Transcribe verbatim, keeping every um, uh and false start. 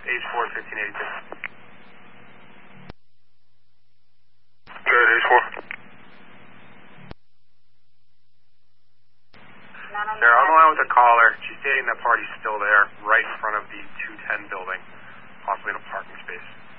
H four, fifteen eighty-two. Good, H four. Sarah, I'm on the line with a caller. She's stating that party's still there, right in front of the two ten building, possibly in a parking space.